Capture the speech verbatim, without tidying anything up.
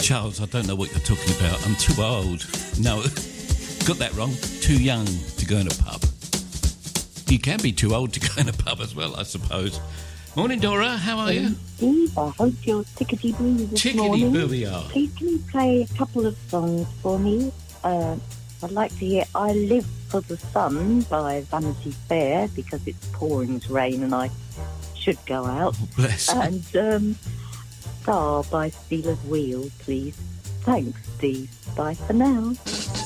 Charles, I don't know what you're talking about. I'm too old. No, got that wrong. Too young to go in a pub. You can be too old to go in a pub as well, I suppose. Morning, Dora. How are you? Steve, I hope you're tickety-boo this Tickety morning. boo we are. Please can you play a couple of songs for me? Uh, I'd like to hear I Live for the Sun by Vanity Fair because it's pouring rain and I should go out. Oh, bless. And um, Star by Steelers Wheel, please. Thanks, Steve. Bye for now.